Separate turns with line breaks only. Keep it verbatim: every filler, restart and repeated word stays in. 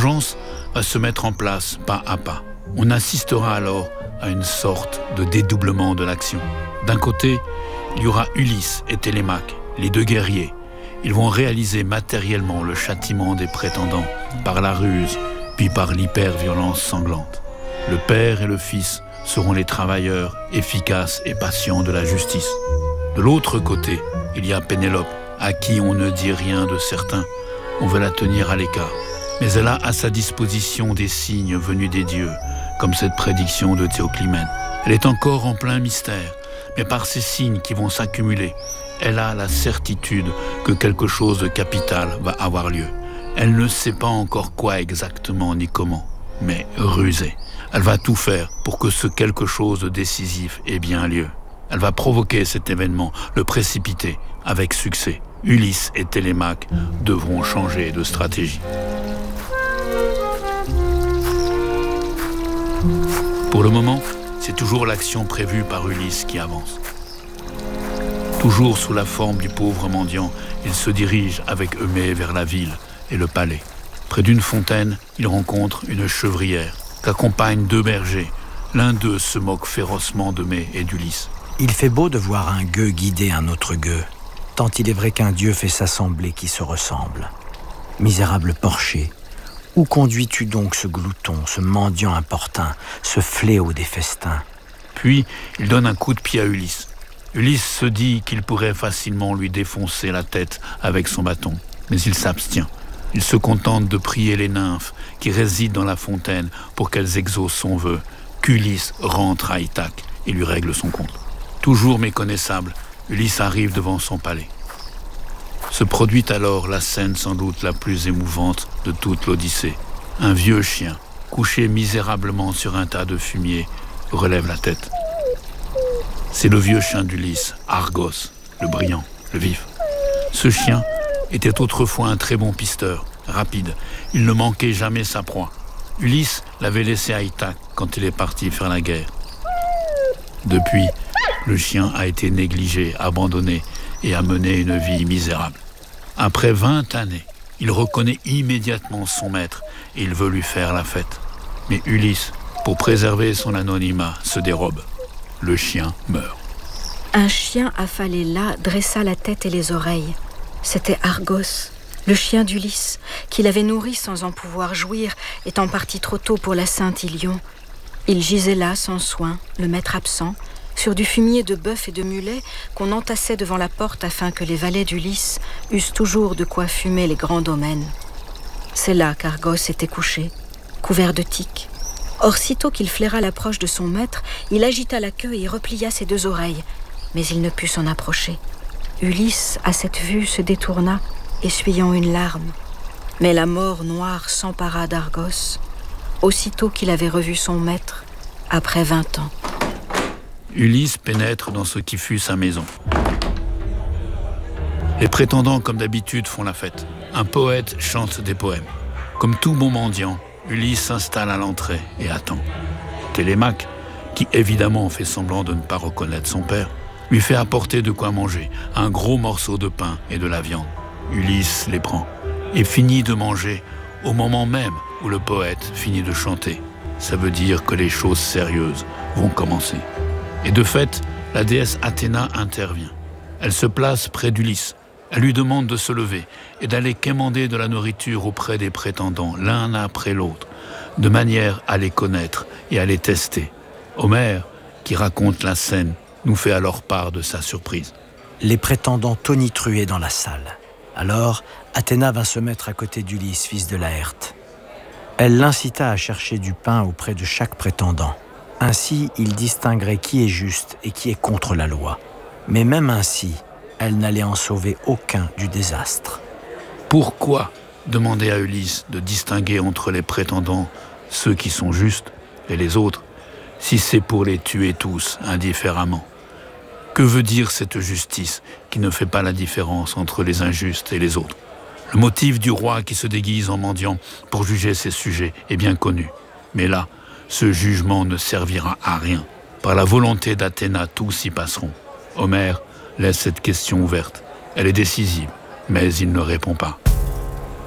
vengeance va se mettre en place pas à pas. On assistera alors à une sorte de dédoublement de l'action. D'un côté, il y aura Ulysse et Télémaque, les deux guerriers. Ils vont réaliser matériellement le châtiment des prétendants par la ruse, puis par l'hyper-violence sanglante. Le père et le fils seront les travailleurs efficaces et patients de la justice. De l'autre côté, il y a Pénélope, à qui on ne dit rien de certain. On veut la tenir à l'écart. Mais elle a à sa disposition des signes venus des dieux, comme cette prédiction de Théoclymène. Elle est encore en plein mystère, mais par ces signes qui vont s'accumuler, elle a la certitude que quelque chose de capital va avoir lieu. Elle ne sait pas encore quoi exactement ni comment, mais rusée. Elle va tout faire pour que ce quelque chose de décisif ait bien lieu. Elle va provoquer cet événement, le précipiter avec succès. Ulysse et Télémaque devront changer de stratégie. Pour le moment, c'est toujours l'action prévue par Ulysse qui avance. Toujours sous la forme du pauvre mendiant, il se dirige avec Eumée vers la ville et le palais. Près d'une fontaine, il rencontre une chevrière qu'accompagnent deux bergers. L'un d'eux se moque férocement d'Eumée et d'Ulysse.
Il fait beau de voir un gueux guider un autre gueux, tant il est vrai qu'un dieu fait s'assembler qui se ressemblent. Misérable porcher, où conduis-tu donc ce glouton, ce mendiant importun, ce fléau des festins ?
Puis, il donne un coup de pied à Ulysse. Ulysse se dit qu'il pourrait facilement lui défoncer la tête avec son bâton, mais il s'abstient. Il se contente de prier les nymphes qui résident dans la fontaine pour qu'elles exaucent son vœu, qu'Ulysse rentre à Ithaque et lui règle son compte. Toujours méconnaissable, Ulysse arrive devant son palais. Se produit alors la scène sans doute la plus émouvante de toute l'Odyssée. Un vieux chien, couché misérablement sur un tas de fumier, relève la tête. C'est le vieux chien d'Ulysse, Argos, le brillant, le vif. Ce chien était autrefois un très bon pisteur, rapide. Il ne manquait jamais sa proie. Ulysse l'avait laissé à Ithaque quand il est parti faire la guerre. Depuis, le chien a été négligé, abandonné et a mené une vie misérable. Après vingt années, il reconnaît immédiatement son maître et il veut lui faire la fête. Mais Ulysse, pour préserver son anonymat, se dérobe. Le chien meurt.
Un chien affalé là dressa la tête et les oreilles. C'était Argos, le chien d'Ulysse, qu'il avait nourri sans en pouvoir jouir, étant parti trop tôt pour la Saint-Ilion. Il gisait là sans soin, le maître absent, sur du fumier de bœuf et de mulet qu'on entassait devant la porte afin que les valets d'Ulysse eussent toujours de quoi fumer les grands domaines. C'est là qu'Argos était couché, couvert de tiques. Or, sitôt qu'il flaira l'approche de son maître, il agita la queue et replia ses deux oreilles, mais il ne put s'en approcher. Ulysse, à cette vue, se détourna, essuyant une larme. Mais la mort noire s'empara d'Argos, aussitôt qu'il avait revu son maître, après vingt ans.
Ulysse pénètre dans ce qui fut sa maison. Les prétendants, comme d'habitude, font la fête. Un poète chante des poèmes. Comme tout bon mendiant, Ulysse s'installe à l'entrée et attend. Télémaque, qui évidemment fait semblant de ne pas reconnaître son père, lui fait apporter de quoi manger, un gros morceau de pain et de la viande. Ulysse les prend et finit de manger au moment même où le poète finit de chanter. Ça veut dire que les choses sérieuses vont commencer. Et de fait, la déesse Athéna intervient. Elle se place près d'Ulysse. Elle lui demande de se lever et d'aller quémander de la nourriture auprès des prétendants, l'un après l'autre, de manière à les connaître et à les tester. Homère, qui raconte la scène, nous fait alors part de sa surprise.
Les prétendants tonitruaient dans la salle. Alors, Athéna vint se mettre à côté d'Ulysse, fils de Laërte. Elle l'incita à chercher du pain auprès de chaque prétendant. Ainsi, il distinguerait qui est juste et qui est contre la loi. Mais même ainsi, elle n'allait en sauver aucun du désastre.
Pourquoi demander à Ulysse de distinguer entre les prétendants ceux qui sont justes et les autres, si c'est pour les tuer tous indifféremment? Que veut dire cette justice qui ne fait pas la différence entre les injustes et les autres? Le motif du roi qui se déguise en mendiant pour juger ses sujets est bien connu. Mais là, ce jugement ne servira à rien. Par la volonté d'Athéna, tous y passeront. Homère laisse cette question ouverte. Elle est décisive, mais il ne répond pas.